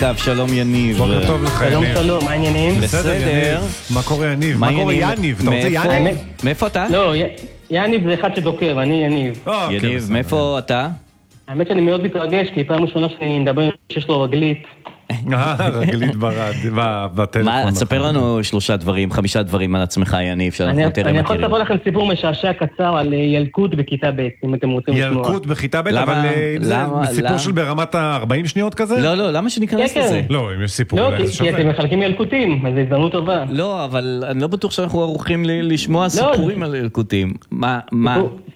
קו, שלום יניב. בוקר טוב לך, שלום יניב. שלום, מה העניינים? בסדר. מה קורה יניב? מה קורה יניב? אתה רוצה יניב? מאיפה אתה? לא, יניב זה אחד שדוקר, אני יניב. יניב, מאיפה אתה? האמת שאני מאוד מתרגש, כי פעם ראשונה שאני מדבר שיש לו רגלית. רגלית בטלפון. מה, תספר לנו 5 דברים על עצמך, יניב, שאנחנו יותר אני יכול מכירים. לספר לכם סיפור משעשע קצר על ילקוט בכיתה ב', אם אתם רוצים לשמוע. ילקוט בכיתה ב', למה? אבל זה למה? סיפור של ברמת ה-40 שניות כזה? לא, למה שניכנס כן, לזה? לא, אם יש סיפור, לא, אולי זה כי שווה. אתם מחלקים ילקוטים, אז זו הזדמנות טובה. לא, אבל אני לא בטוח שאנחנו ערוכים לשמוע סיפורים על ילקוטים. מה?